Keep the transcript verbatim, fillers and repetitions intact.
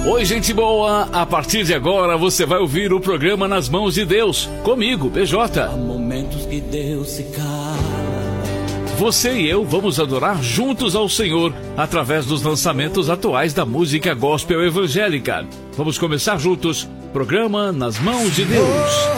Oi, gente boa! A partir de agora você vai ouvir o programa Nas Mãos de Deus, comigo, B J. Há momentos que Deus se cala. Você e eu vamos adorar juntos ao Senhor através dos lançamentos atuais da música gospel evangélica. Vamos começar juntos, programa Nas Mãos de Deus.